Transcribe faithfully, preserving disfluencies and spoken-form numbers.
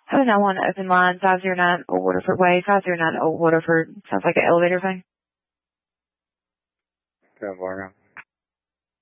seven nine one open line, five zero nine Old Waterford Way, five zero nine Old Waterford. Sounds like an elevator thing. ten four.